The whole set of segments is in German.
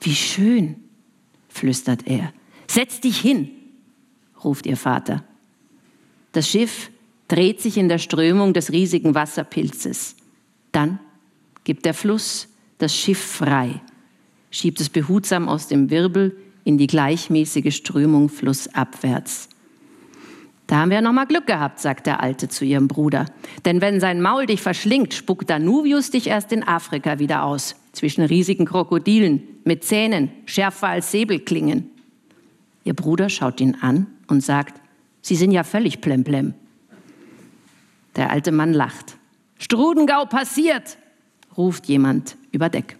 Wie schön, flüstert er. Setz dich hin, ruft ihr Vater. Das Schiff dreht sich in der Strömung des riesigen Wasserpilzes. Dann gibt der Fluss das Schiff frei, schiebt es behutsam aus dem Wirbel in die gleichmäßige Strömung flussabwärts. Da haben wir noch mal Glück gehabt, sagt der Alte zu ihrem Bruder. Denn wenn sein Maul dich verschlingt, spuckt Danuvius dich erst in Afrika wieder aus. Zwischen riesigen Krokodilen mit Zähnen, schärfer als Säbelklingen. Ihr Bruder schaut ihn an und sagt, Sie sind ja völlig plemplem. Der alte Mann lacht. Strudengau passiert, ruft jemand über Deck.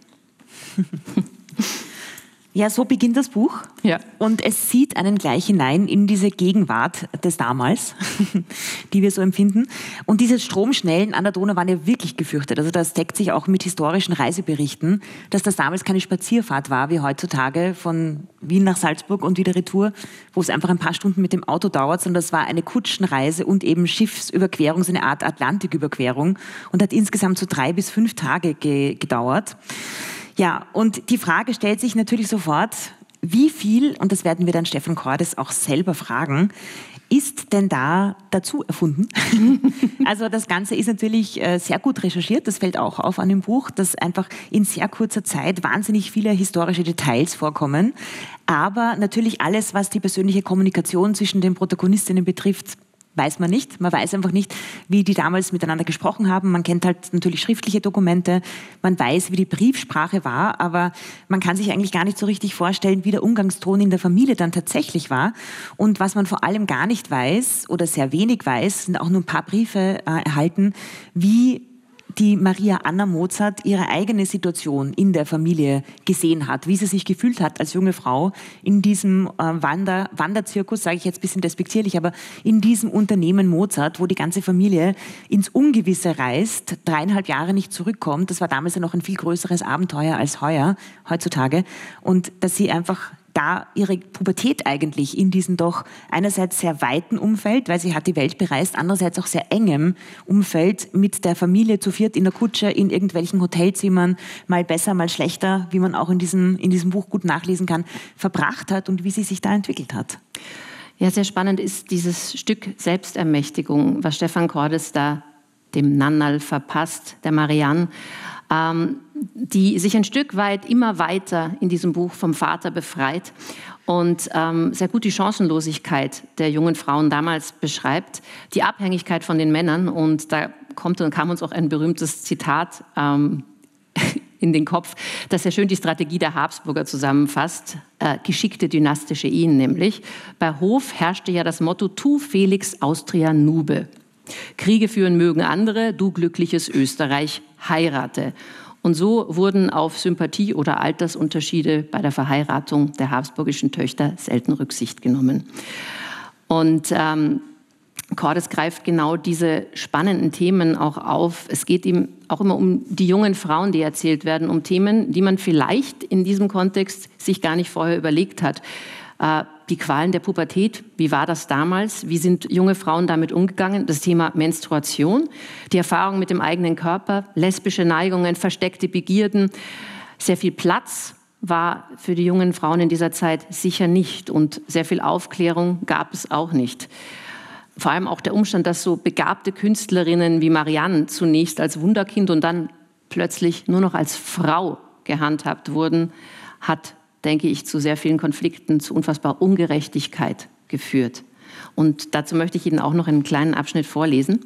Ja, so beginnt das Buch. Ja. Und es zieht einen gleich hinein in diese Gegenwart des Damals, die wir so empfinden. Und diese Stromschnellen an der Donau waren ja wirklich gefürchtet. Also das deckt sich auch mit historischen Reiseberichten, dass das damals keine Spazierfahrt war, wie heutzutage von Wien nach Salzburg und wieder retour, wo es einfach ein paar Stunden mit dem Auto dauert, sondern das war eine Kutschenreise und eben Schiffsüberquerung, so eine Art Atlantiküberquerung und hat insgesamt so 3 bis 5 Tage gedauert. Ja, und die Frage stellt sich natürlich sofort, wie viel, und das werden wir dann Stefan Cordes auch selber fragen, ist denn da dazu erfunden? Also das Ganze ist natürlich sehr gut recherchiert, das fällt auch auf an dem Buch, dass einfach in sehr kurzer Zeit wahnsinnig viele historische Details vorkommen, aber natürlich alles, was die persönliche Kommunikation zwischen den Protagonistinnen betrifft, weiß man nicht. Man weiß einfach nicht, wie die damals miteinander gesprochen haben. Man kennt halt natürlich schriftliche Dokumente. Man weiß, wie die Briefsprache war, aber man kann sich eigentlich gar nicht so richtig vorstellen, wie der Umgangston in der Familie dann tatsächlich war. Und was man vor allem gar nicht weiß oder sehr wenig weiß, sind auch nur ein paar Briefe erhalten, wie die Maria Anna Mozart ihre eigene Situation in der Familie gesehen hat, wie sie sich gefühlt hat als junge Frau in diesem Wanderzirkus, sage ich jetzt ein bisschen despektierlich, aber in diesem Unternehmen Mozart, wo die ganze Familie ins Ungewisse reist, 3,5 Jahre nicht zurückkommt. Das war damals ja noch ein viel größeres Abenteuer als heutzutage. Und dass sie einfach da ihre Pubertät eigentlich in diesem doch einerseits sehr weiten Umfeld, weil sie hat die Welt bereist, andererseits auch sehr engem Umfeld mit der Familie zu viert in der Kutsche, in irgendwelchen Hotelzimmern, mal besser, mal schlechter, wie man auch in diesem Buch gut nachlesen kann, verbracht hat und wie sie sich da entwickelt hat. Ja, sehr spannend ist dieses Stück Selbstermächtigung, was Stefan Cordes da dem Nannal verpasst, der Marianne, die sich ein Stück weit immer weiter in diesem Buch vom Vater befreit und sehr gut die Chancenlosigkeit der jungen Frauen damals beschreibt, die Abhängigkeit von den Männern. Und da kam uns auch ein berühmtes Zitat in den Kopf, das sehr schön die Strategie der Habsburger zusammenfasst, geschickte dynastische Ehen nämlich. Bei Hof herrschte ja das Motto Tu Felix Austria Nube. Kriege führen mögen andere, du glückliches Österreich heirate. Und so wurden auf Sympathie oder Altersunterschiede bei der Verheiratung der habsburgischen Töchter selten Rücksicht genommen. Und Cordes greift genau diese spannenden Themen auch auf. Es geht ihm auch immer um die jungen Frauen, die erzählt werden, um Themen, die man vielleicht in diesem Kontext sich gar nicht vorher überlegt hat. Die Qualen der Pubertät, wie war das damals? Wie sind junge Frauen damit umgegangen? Das Thema Menstruation, die Erfahrung mit dem eigenen Körper, lesbische Neigungen, versteckte Begierden. Sehr viel Platz war für die jungen Frauen in dieser Zeit sicher nicht und sehr viel Aufklärung gab es auch nicht. Vor allem auch der Umstand, dass so begabte Künstlerinnen wie Marianne zunächst als Wunderkind und dann plötzlich nur noch als Frau gehandhabt wurden, hat, denke ich, zu sehr vielen Konflikten, zu unfassbarer Ungerechtigkeit geführt. Und dazu möchte ich Ihnen auch noch einen kleinen Abschnitt vorlesen.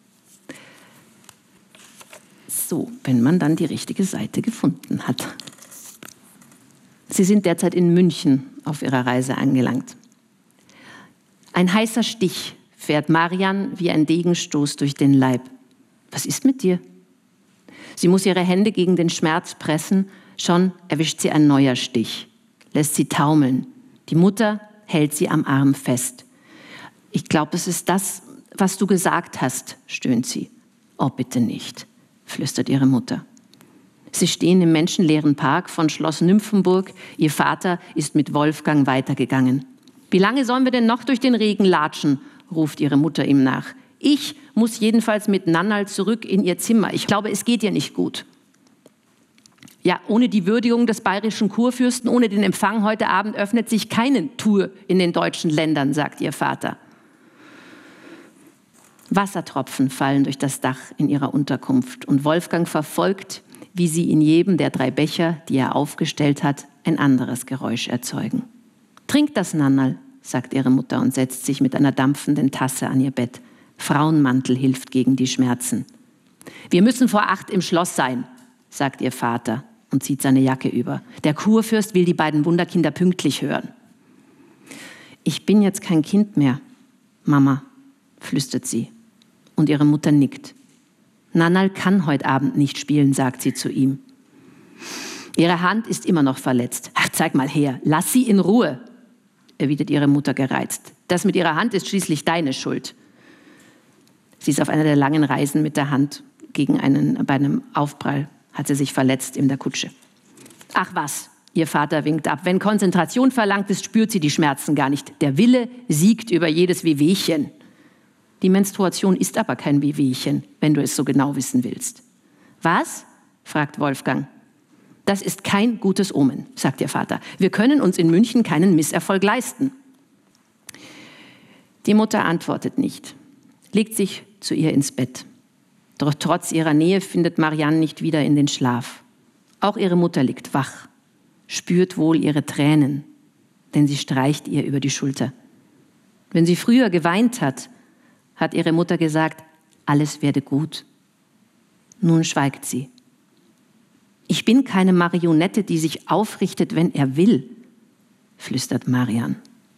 So, wenn man dann die richtige Seite gefunden hat. Sie sind derzeit in München auf Ihrer Reise angelangt. Ein heißer Stich fährt Marianne wie ein Degenstoß durch den Leib. Was ist mit dir? Sie muss ihre Hände gegen den Schmerz pressen. Schon erwischt sie ein neuer Stich, lässt sie taumeln. Die Mutter hält sie am Arm fest. Ich glaube, es ist das, was du gesagt hast, stöhnt sie. Oh, bitte nicht, flüstert ihre Mutter. Sie stehen im menschenleeren Park von Schloss Nymphenburg. Ihr Vater ist mit Wolfgang weitergegangen. Wie lange sollen wir denn noch durch den Regen latschen, ruft ihre Mutter ihm nach. Ich muss jedenfalls mit Nannal zurück in ihr Zimmer. Ich glaube, es geht ihr nicht gut. Ja, ohne die Würdigung des bayerischen Kurfürsten, ohne den Empfang heute Abend öffnet sich keine Tour in den deutschen Ländern, sagt ihr Vater. Wassertropfen fallen durch das Dach in ihrer Unterkunft und Wolfgang verfolgt, wie sie in jedem der 3 Becher, die er aufgestellt hat, ein anderes Geräusch erzeugen. Trink das, Nannerl, sagt ihre Mutter und setzt sich mit einer dampfenden Tasse an ihr Bett. Frauenmantel hilft gegen die Schmerzen. Wir müssen vor 8 im Schloss sein, sagt ihr Vater und zieht seine Jacke über. Der Kurfürst will die beiden Wunderkinder pünktlich hören. Ich bin jetzt kein Kind mehr, Mama, flüstert sie. Und ihre Mutter nickt. Nannerl kann heute Abend nicht spielen, sagt sie zu ihm. Ihre Hand ist immer noch verletzt. Ach, zeig mal her, lass sie in Ruhe, erwidert ihre Mutter gereizt. Das mit ihrer Hand ist schließlich deine Schuld. Sie ist auf einer der langen Reisen mit der Hand bei einem Aufprall hat sie sich verletzt in der Kutsche. Ach was, ihr Vater winkt ab. Wenn Konzentration verlangt ist, spürt sie die Schmerzen gar nicht. Der Wille siegt über jedes Wehwehchen. Die Menstruation ist aber kein Wehwehchen, wenn du es so genau wissen willst. Was? Fragt Wolfgang. Das ist kein gutes Omen, sagt ihr Vater. Wir können uns in München keinen Misserfolg leisten. Die Mutter antwortet nicht, legt sich zu ihr ins Bett. Doch trotz ihrer Nähe findet Marianne nicht wieder in den Schlaf. Auch ihre Mutter liegt wach, spürt wohl ihre Tränen, denn sie streicht ihr über die Schulter. Wenn sie früher geweint hat ihre Mutter gesagt, alles werde gut. Nun schweigt sie. Ich bin keine Marionette, die sich aufrichtet, wenn er will, flüstert Marianne.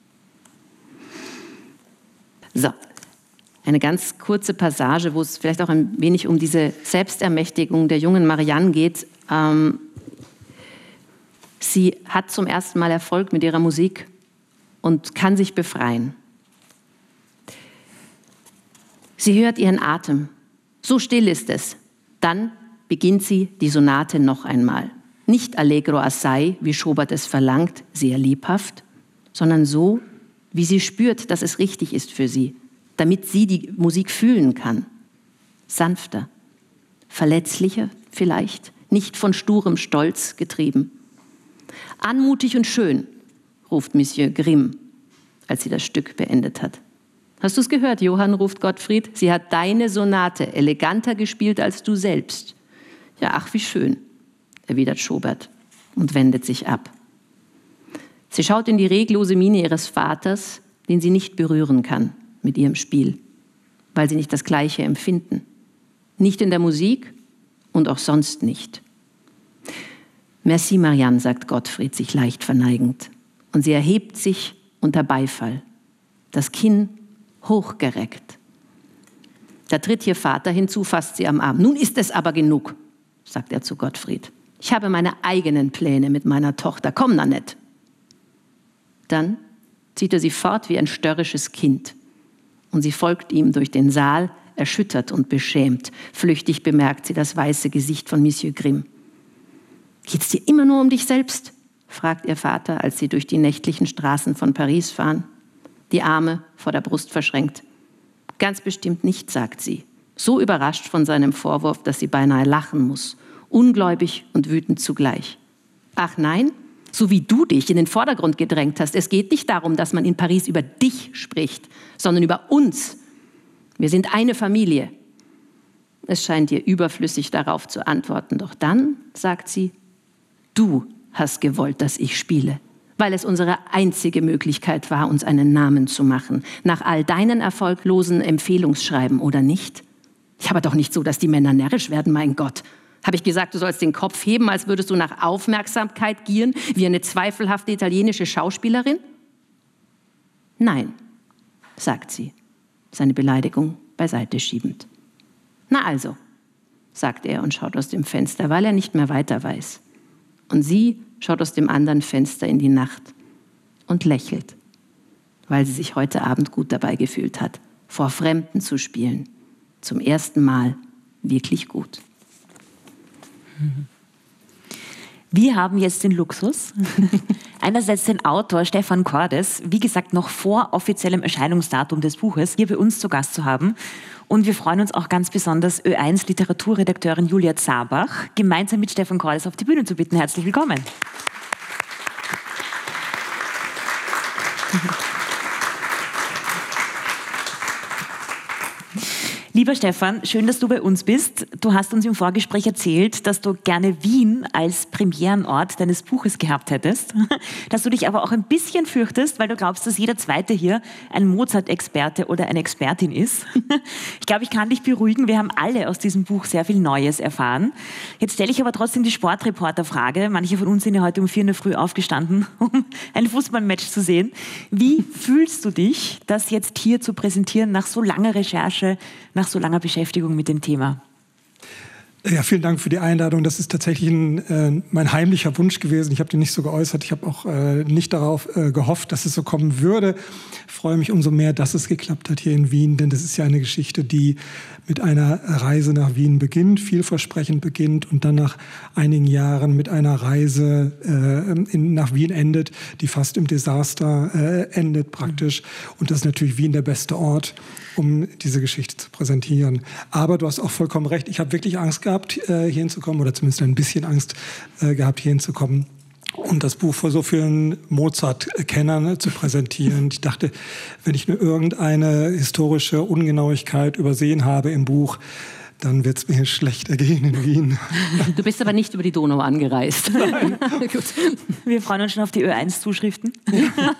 So, eine ganz kurze Passage, wo es vielleicht auch ein wenig um diese Selbstermächtigung der jungen Marianne geht. Sie hat zum ersten Mal Erfolg mit ihrer Musik und kann sich befreien. Sie hört ihren Atem. So still ist es. Dann beginnt sie die Sonate noch einmal. Nicht allegro assai, wie Schobert es verlangt, sehr lebhaft, sondern so, wie sie spürt, dass es richtig ist für sie, damit sie die Musik fühlen kann. Sanfter, verletzlicher vielleicht, nicht von sturem Stolz getrieben. Anmutig und schön, ruft Monsieur Grimm, als sie das Stück beendet hat. Hast du es gehört, Johann, ruft Gottfried? Sie hat deine Sonate eleganter gespielt als du selbst. Ja, ach, wie schön, erwidert Schobert und wendet sich ab. Sie schaut in die reglose Miene ihres Vaters, den sie nicht berühren kann mit ihrem Spiel, weil sie nicht das Gleiche empfinden. Nicht in der Musik und auch sonst nicht. Merci, Marianne, sagt Gottfried, sich leicht verneigend. Und sie erhebt sich unter Beifall, das Kinn hochgereckt. Da tritt ihr Vater hinzu, fasst sie am Arm. Nun ist es aber genug, sagt er zu Gottfried. Ich habe meine eigenen Pläne mit meiner Tochter. Komm, Nanette. Dann zieht er sie fort wie ein störrisches Kind. Und sie folgt ihm durch den Saal, erschüttert und beschämt. Flüchtig bemerkt sie das weiße Gesicht von Monsieur Grimm. Geht's dir immer nur um dich selbst? Fragt ihr Vater, als sie durch die nächtlichen Straßen von Paris fahren. Die Arme vor der Brust verschränkt. Ganz bestimmt nicht, sagt sie. So überrascht von seinem Vorwurf, dass sie beinahe lachen muss. Ungläubig und wütend zugleich. Ach nein, so wie du dich in den Vordergrund gedrängt hast. Es geht nicht darum, dass man in Paris über dich spricht, sondern über uns. Wir sind eine Familie. Es scheint ihr überflüssig, darauf zu antworten. Doch dann, sagt sie, du hast gewollt, dass ich spiele, weil es unsere einzige Möglichkeit war, uns einen Namen zu machen. Nach all deinen erfolglosen Empfehlungsschreiben, oder nicht? Ich habe doch nicht so, dass die Männer närrisch werden, mein Gott. Habe ich gesagt, du sollst den Kopf heben, als würdest du nach Aufmerksamkeit gieren, wie eine zweifelhafte italienische Schauspielerin? Nein, sagt sie, seine Beleidigung beiseite schiebend. Na also, sagt er und schaut aus dem Fenster, weil er nicht mehr weiter weiß. Und sie schaut aus dem anderen Fenster in die Nacht und lächelt, weil sie sich heute Abend gut dabei gefühlt hat, vor Fremden zu spielen. Zum ersten Mal wirklich gut. Wir haben jetzt den Luxus, einerseits den Autor Stefan Cordes, wie gesagt noch vor offiziellem Erscheinungsdatum des Buches, hier bei uns zu Gast zu haben. Und wir freuen uns auch ganz besonders, Ö1 Literaturredakteurin Julia Zabach gemeinsam mit Stefan Cordes auf die Bühne zu bitten. Herzlich willkommen. Lieber Stefan, schön, dass du bei uns bist. Du hast uns im Vorgespräch erzählt, dass du gerne Wien als Premierenort deines Buches gehabt hättest, dass du dich aber auch ein bisschen fürchtest, weil du glaubst, dass jeder Zweite hier ein Mozart-Experte oder eine Expertin ist. Ich glaube, ich kann dich beruhigen, wir haben alle aus diesem Buch sehr viel Neues erfahren. Jetzt stelle ich aber trotzdem die Sportreporter-Frage. Manche von uns sind ja heute um 4 in der Früh aufgestanden, um ein Fußballmatch zu sehen. Wie fühlst du dich, das jetzt hier zu präsentieren, nach so langer Recherche, nach so langer Beschäftigung mit dem Thema? Ja, vielen Dank für die Einladung. Das ist tatsächlich mein heimlicher Wunsch gewesen. Ich habe den nicht so geäußert. Ich habe auch nicht darauf gehofft, dass es so kommen würde. Ich freue mich umso mehr, dass es geklappt hat hier in Wien, denn das ist ja eine Geschichte, die mit einer Reise nach Wien beginnt, vielversprechend beginnt und dann nach einigen Jahren mit einer Reise nach Wien endet, die fast im Desaster endet praktisch. Und das ist natürlich Wien der beste Ort, um diese Geschichte zu präsentieren. Aber du hast auch vollkommen recht, ich habe wirklich Angst gehabt, hier hinzukommen, oder zumindest ein bisschen Angst gehabt, hier hinzukommen und das Buch vor so vielen Mozart-Kennern zu präsentieren. Ich dachte, wenn ich nur irgendeine historische Ungenauigkeit übersehen habe im Buch, dann wird es mir schlechter gehen in Wien. Du bist aber nicht über die Donau angereist. Nein. Gut. Wir freuen uns schon auf die Ö1-Zuschriften. Ja.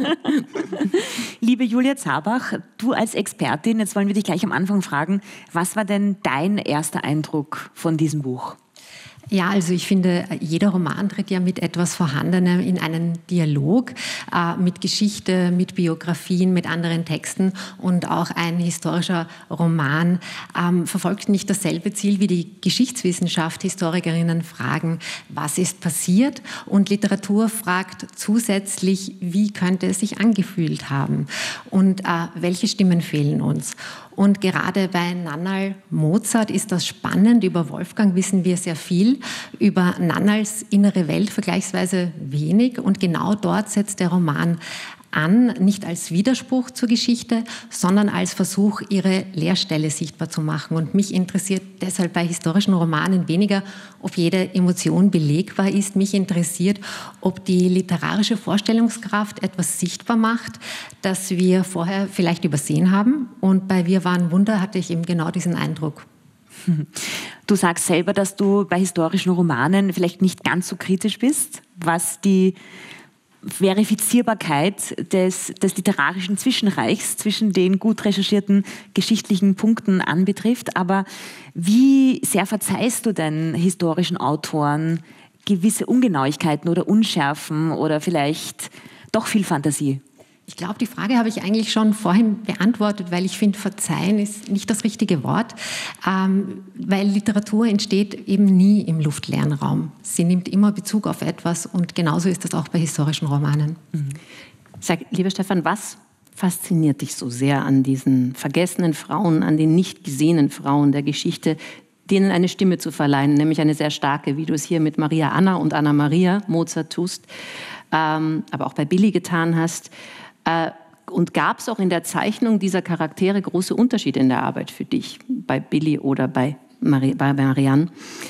Liebe Julia Zabach, du als Expertin, jetzt wollen wir dich gleich am Anfang fragen, was war denn dein erster Eindruck von diesem Buch? Ja, also ich finde, jeder Roman tritt ja mit etwas Vorhandenem in einen Dialog, mit Geschichte, mit Biografien, mit anderen Texten, und auch ein historischer Roman verfolgt nicht dasselbe Ziel wie die Geschichtswissenschaft. Historikerinnen fragen, was ist passiert, und Literatur fragt zusätzlich, wie könnte es sich angefühlt haben und welche Stimmen fehlen uns. Und gerade bei Nannal Mozart ist das spannend. Über Wolfgang wissen wir sehr viel, über Nannals innere Welt vergleichsweise wenig. Und genau dort setzt der Roman an, nicht als Widerspruch zur Geschichte, sondern als Versuch, ihre Leerstelle sichtbar zu machen. Und mich interessiert deshalb bei historischen Romanen weniger, ob jede Emotion belegbar ist. Mich interessiert, ob die literarische Vorstellungskraft etwas sichtbar macht, das wir vorher vielleicht übersehen haben. Und bei Wir waren Wunder hatte ich eben genau diesen Eindruck. Du sagst selber, dass du bei historischen Romanen vielleicht nicht ganz so kritisch bist, was die Verifizierbarkeit des literarischen Zwischenreichs zwischen den gut recherchierten geschichtlichen Punkten anbetrifft. Aber wie sehr verzeihst du denn historischen Autoren gewisse Ungenauigkeiten oder Unschärfen oder vielleicht doch viel Fantasie? Ich glaube, die Frage habe ich eigentlich schon vorhin beantwortet, weil ich finde, verzeihen ist nicht das richtige Wort, weil Literatur entsteht eben nie im luftleeren Raum. Sie nimmt immer Bezug auf etwas, und genauso ist das auch bei historischen Romanen. Sag, lieber Stefan, was fasziniert dich so sehr an diesen vergessenen Frauen, an den nicht gesehenen Frauen der Geschichte, denen eine Stimme zu verleihen, nämlich eine sehr starke, wie du es hier mit Maria Anna und Anna Maria Mozart tust, aber auch bei Billy getan hast. Und gab es auch in der Zeichnung dieser Charaktere große Unterschiede in der Arbeit für dich, bei Billy oder bei Marianne?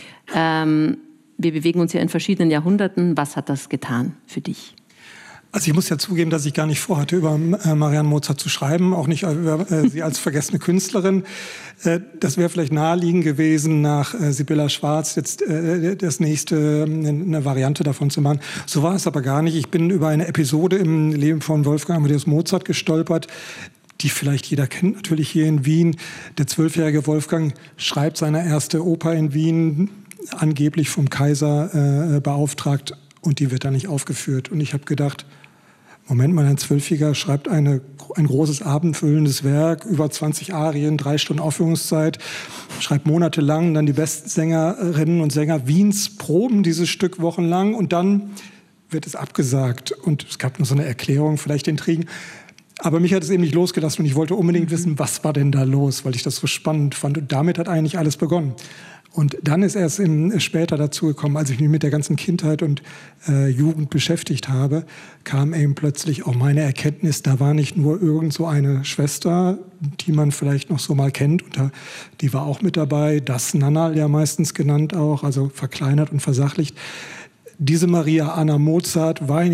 Wir bewegen uns ja in verschiedenen Jahrhunderten. Was hat das getan für dich? Also ich muss ja zugeben, dass ich gar nicht vorhatte, über Marianne Mozart zu schreiben, auch nicht über sie als vergessene Künstlerin. Das wäre vielleicht naheliegend gewesen, nach Sibylla Schwarz jetzt das nächste, eine Variante davon zu machen. So war es aber gar nicht. Ich bin über eine Episode im Leben von Wolfgang Amadeus Mozart gestolpert, die vielleicht jeder kennt, natürlich hier in Wien. Der 12-jährige Wolfgang schreibt seine erste Oper in Wien, angeblich vom Kaiser beauftragt, und die wird dann nicht aufgeführt. Und ich habe gedacht, Moment mal, ein 12-Jähriger schreibt ein großes abendfüllendes Werk, über 20 Arien, 3 Stunden Aufführungszeit, schreibt monatelang, dann die besten Sängerinnen und Sänger Wiens proben dieses Stück wochenlang, und dann wird es abgesagt. Und es gab nur so eine Erklärung, vielleicht Intrigen. Aber mich hat es eben nicht losgelassen, und ich wollte unbedingt wissen, was war denn da los, weil ich das so spannend fand. Und damit hat eigentlich alles begonnen. Und dann ist erst später dazu gekommen, als ich mich mit der ganzen Kindheit und Jugend beschäftigt habe, kam eben plötzlich auch meine Erkenntnis, da war nicht nur irgend so eine Schwester, die man vielleicht noch so mal kennt, und die war auch mit dabei, das Nannal ja meistens genannt auch, also verkleinert und versachlicht. Diese Maria Anna Mozart war in